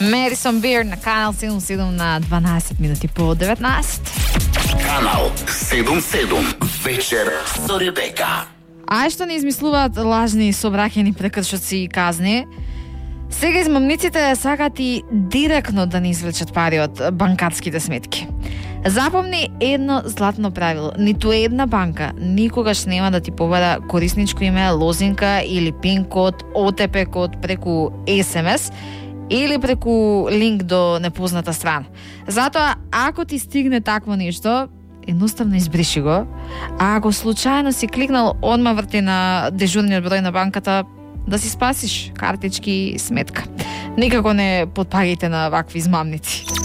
Madison Beer на Канал 77 на 12 минути по 19. Канал 77 вечер со Ребека. А што не измислуваат лажни собраќени прекршоци и казни, сега измамниците сакат и директно да не извлечат пари од банкарските сметки. Запомни едно златно правило. Ниту една банка никогаш нема да ти побара корисничко име, лозинка или пин код, ОТП код преку SMS или преку линк до непозната страна. Затоа, ако ти стигне такво нешто, едноставно избриши го, а ако случајно си кликнал, одма врти на дежурниот број на банката да си спасиш картички и сметка. Никако не потпагите на вакви измамници.